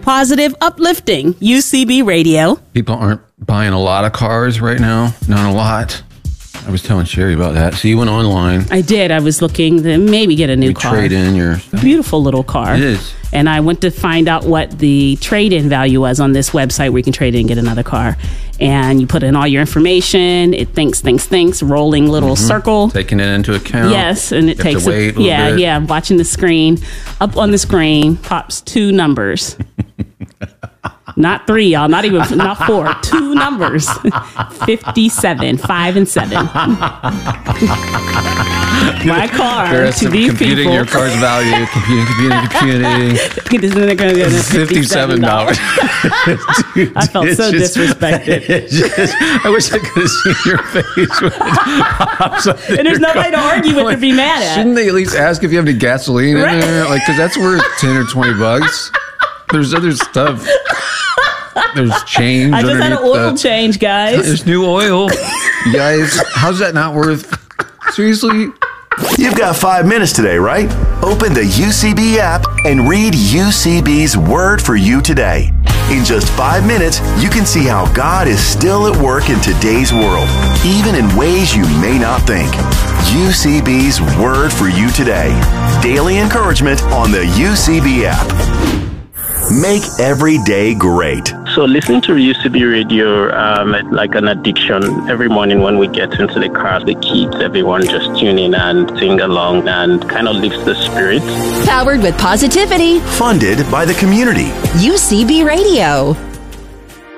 positive, uplifting. UCB Radio. People aren't buying a lot of cars right now. Not a lot. I was telling Sherry about that. So you went online. I did. I was looking to maybe get a new car. Trade in your stuff. Beautiful little car. It is. And I went to find out what the trade-in value was on this website where you can trade in and get another car. And you put in all your information. It thinks, rolling little circle. Taking it into account. Yes, and it you takes have to wait a little bit. I'm watching the screen. Up on the screen pops 2 numbers. Not 3, y'all. Not 4. 2 numbers. 57. 5 and 7. My car There is to some these computing people. your car's value. Computing. $57. I felt so disrespected. I wish I could have seen your face. And there's nobody to argue with or be mad at. Shouldn't they at least ask if you have any gasoline in there? Like, because that's worth $10 or $20. There's other stuff. There's change. I just had an oil change, guys. There's new oil. You guys, how's that not worth? Seriously? You've got 5 minutes today, right? Open the UCB app and read UCB's Word for You today. In just 5 minutes, you can see how God is still at work in today's world, even in ways you may not think. UCB's Word for You today. Daily encouragement on the UCB app. Make every day great. So listening to UCB radio like an addiction. Every morning when we get into the car, the kids, everyone just tune in and sing along and kind of lifts the spirits. Powered with positivity. Funded by the community. UCB Radio.